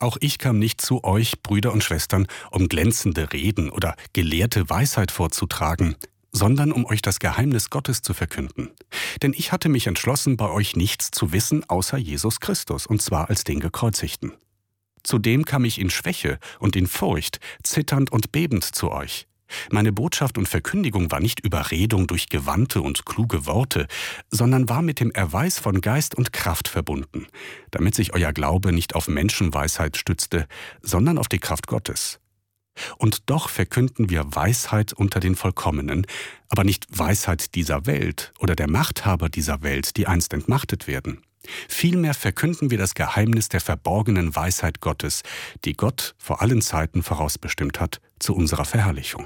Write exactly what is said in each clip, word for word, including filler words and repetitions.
Auch ich kam nicht zu euch, Brüder und Schwestern, um glänzende Reden oder gelehrte Weisheit vorzutragen, sondern um euch das Geheimnis Gottes zu verkünden. Denn ich hatte mich entschlossen, bei euch nichts zu wissen außer Jesus Christus, und zwar als den Gekreuzigten. Zudem kam ich in Schwäche und in Furcht, zitternd und bebend zu euch. Meine Botschaft und Verkündigung war nicht Überredung durch gewandte und kluge Worte, sondern war mit dem Erweis von Geist und Kraft verbunden, damit sich euer Glaube nicht auf Menschenweisheit stützte, sondern auf die Kraft Gottes. Und doch verkünden wir Weisheit unter den Vollkommenen, aber nicht Weisheit dieser Welt oder der Machthaber dieser Welt, die einst entmachtet werden. Vielmehr verkünden wir das Geheimnis der verborgenen Weisheit Gottes, die Gott vor allen Zeiten vorausbestimmt hat, zu unserer Verherrlichung.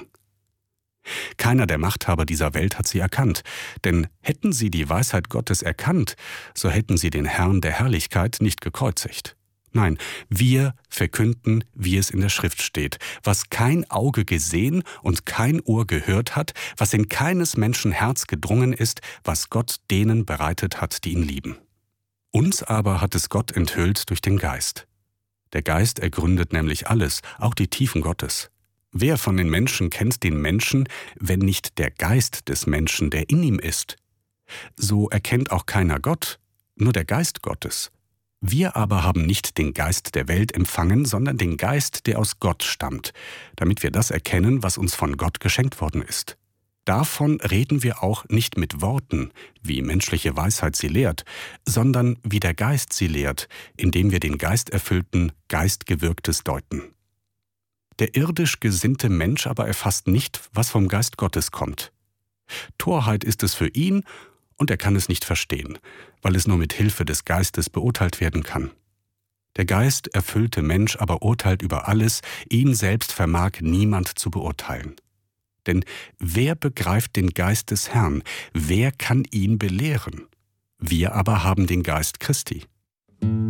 Keiner der Machthaber dieser Welt hat sie erkannt, denn hätten sie die Weisheit Gottes erkannt, so hätten sie den Herrn der Herrlichkeit nicht gekreuzigt. Nein, wir verkünden, wie es in der Schrift steht, was kein Auge gesehen und kein Ohr gehört hat, was in keines Menschen Herz gedrungen ist, was Gott denen bereitet hat, die ihn lieben. Uns aber hat es Gott enthüllt durch den Geist. Der Geist ergründet nämlich alles, auch die Tiefen Gottes. Wer von den Menschen kennt den Menschen, wenn nicht der Geist des Menschen, der in ihm ist? So erkennt auch keiner Gott, nur der Geist Gottes. Wir aber haben nicht den Geist der Welt empfangen, sondern den Geist, der aus Gott stammt, damit wir das erkennen, was uns von Gott geschenkt worden ist. Davon reden wir auch nicht mit Worten, wie menschliche Weisheit sie lehrt, sondern wie der Geist sie lehrt, indem wir den geisterfüllten, Geistgewirktes deuten. Der irdisch gesinnte Mensch aber erfasst nicht, was vom Geist Gottes kommt. Torheit ist es für ihn, und er kann es nicht verstehen, weil es nur mit Hilfe des Geistes beurteilt werden kann. Der geisterfüllte Mensch aber urteilt über alles, ihn selbst vermag niemand zu beurteilen. Denn wer begreift den Geist des Herrn? Wer kann ihn belehren? Wir aber haben den Geist Christi.